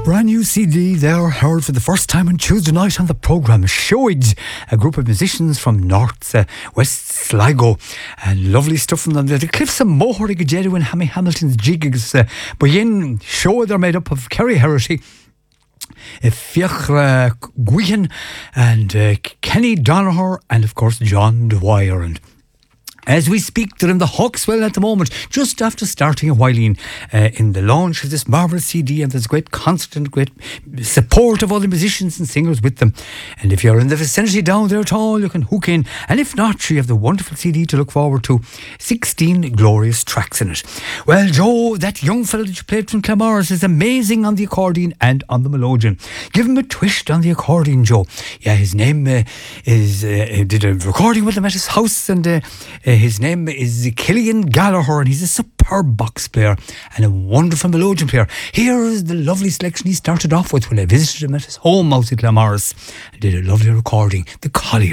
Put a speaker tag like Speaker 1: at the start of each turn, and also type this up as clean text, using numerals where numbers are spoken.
Speaker 1: Brand new CD there, heard for the first time on Tuesday night on the programme. Shoid, a group of musicians from North West Sligo, and lovely stuff from them. The Cliffs of Moher Gajeru and Hammy Hamilton's jigs. Boyin Shoid are made up of Kerry Herity, Fiachra Guihan, and Kenny Donaher, and of course John Dwyer. And as we speak, they're in the Hawkswell at the moment, just after starting a while in the launch of this marvellous CD, and there's great concert and great support of all the musicians and singers with them. And if you're in the vicinity down there at all, you can hook in, and if not, you have the wonderful CD to look forward to, 16 glorious tracks in it. Well, Joe, that young fella that you played from Clamars is amazing on the accordion and on the melodeon. Give him a twist on the accordion, Joe. Yeah, his name is did a recording with him at his house, and his name is Killian Gallagher, and he's a superb box player and a wonderful melodeon player. Here is the lovely selection he started off with when I visited him at his home out at Clamars and did a lovely recording, The Colliers.